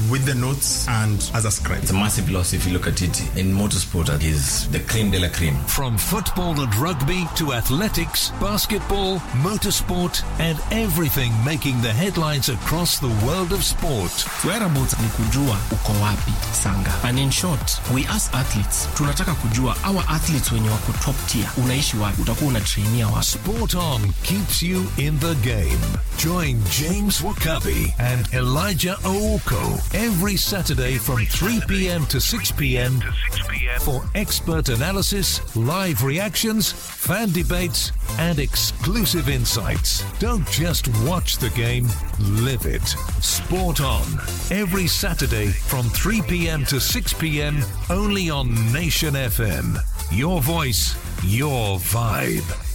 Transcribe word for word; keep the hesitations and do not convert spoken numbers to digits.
with the notes and as a scribe. It's a massive loss if you look at it. In motorsport, it is the cream de la cream. From football and rugby to athletics, basketball, motorsport, and everything making the headlines across the world of sport. Whereabouts ni kujua uko wapi Sanga. And in short, we as athletes, tunataka kujua our athletes wenye wako top tier. Unaishi wapi? Utakuwa unatrainia wapi? Sport On keeps you in the game. Join James Wakabi and Elijah Ooko every Saturday from three p.m. to six p.m. for expert analysis, live reactions, fan debates, and exclusive insights. Don't just watch the game, live it. Sport On, every Saturday from three p.m. to six p.m. only on Nation F M. Your voice, your vibe.